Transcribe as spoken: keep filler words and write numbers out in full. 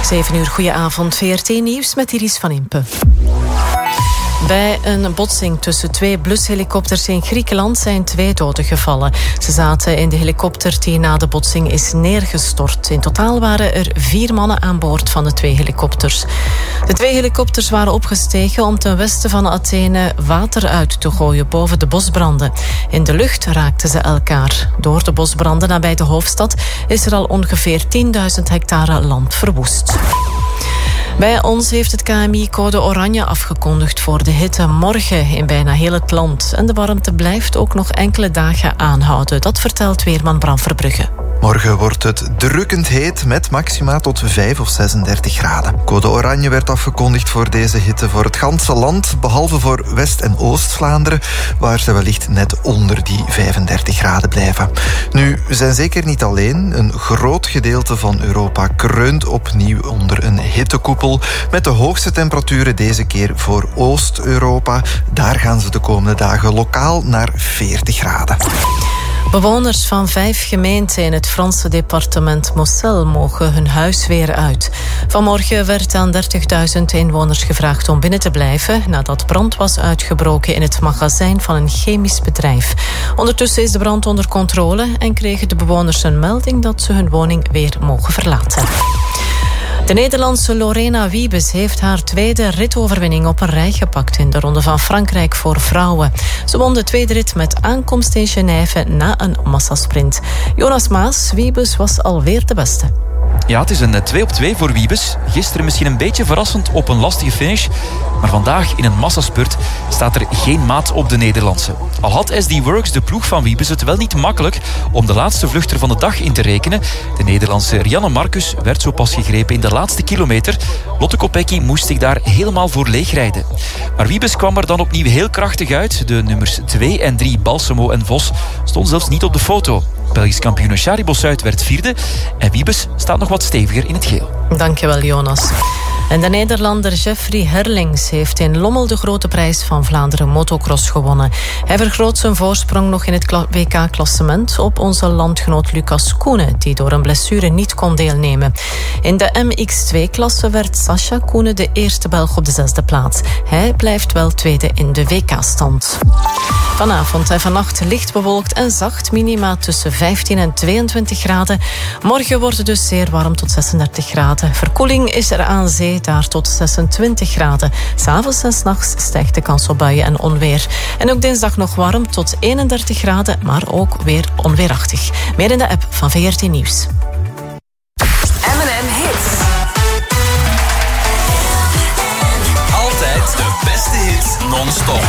zeven uur, goedenavond. V R T Nieuws met Iris van Impen. Bij een botsing tussen twee blushelikopters in Griekenland zijn twee doden gevallen. Ze zaten in de helikopter die na de botsing is neergestort. In totaal waren er vier mannen aan boord van de twee helikopters. De twee helikopters waren opgestegen om ten westen van Athene water uit te gooien boven de bosbranden. In de lucht raakten ze elkaar. Door de bosbranden nabij de hoofdstad is er al ongeveer tienduizend hectare land verwoest. Bij ons heeft het K M I code oranje afgekondigd voor de hitte morgen in bijna heel het land. En de warmte blijft ook nog enkele dagen aanhouden. Dat vertelt weerman Bram Verbrugge. Morgen wordt het drukkend heet met maxima tot vijf of zesendertig graden. Code oranje werd afgekondigd voor deze hitte voor het ganse land, behalve voor West- en Oost-Vlaanderen, waar ze wellicht net onder die vijfendertig graden blijven. Nu, we zijn zeker niet alleen. Een groot gedeelte van Europa kreunt opnieuw onder een hittekoepel, met de hoogste temperaturen deze keer voor Oost-Europa. Daar gaan ze de komende dagen lokaal naar veertig graden. Bewoners van vijf gemeenten in het Franse departement Moselle mogen hun huis weer uit. Vanmorgen werd aan dertigduizend inwoners gevraagd om binnen te blijven nadat brand was uitgebroken in het magazijn van een chemisch bedrijf. Ondertussen is de brand onder controle en kregen de bewoners een melding dat ze hun woning weer mogen verlaten. De Nederlandse Lorena Wiebes heeft haar tweede ritoverwinning op een rij gepakt in de Ronde van Frankrijk voor vrouwen. Ze won de tweede rit met aankomst in Genève na een massasprint. Jonas Maas, Wiebes was alweer de beste. Ja, het is een twee op twee voor Wiebes. Gisteren misschien een beetje verrassend op een lastige finish. Maar vandaag in een massaspurt staat er geen maat op de Nederlandse. Al had S D Works, de ploeg van Wiebes, het wel niet makkelijk om de laatste vluchter van de dag in te rekenen. De Nederlandse Rianne Marcus werd zo pas gegrepen in de laatste kilometer. Lotte Kopecky moest zich daar helemaal voor leegrijden. Maar Wiebes kwam er dan opnieuw heel krachtig uit. De nummers twee en drie, Balsamo en Vos, stonden zelfs niet op de foto. Belgisch kampioen Shari Bossuit werd vierde en Wiebes staat nog wat steviger in het geel. Dankjewel, Jonas. En de Nederlander Jeffrey Herlings heeft in Lommel de grote prijs van Vlaanderen motocross gewonnen. Hij vergroot zijn voorsprong nog in het W K-klassement op onze landgenoot Lucas Koenen, die door een blessure niet kon deelnemen. In de M X twee klasse werd Sascha Koenen de eerste Belg op de zesde plaats. Hij blijft wel tweede in de W K-stand. Vanavond en vannacht licht bewolkt en zacht, minima tussen vijftien en tweeëntwintig graden. Morgen wordt het dus zeer warm tot zesendertig graden. Verkoeling is er aan zee, daar tot zesentwintig graden. 's Avonds en 's nachts stijgt de kans op buien en onweer. En ook dinsdag nog warm tot eenendertig graden, maar ook weer onweerachtig. Meer in de app van V R T Nieuws. M en M Hits. Altijd de beste hits non-stop.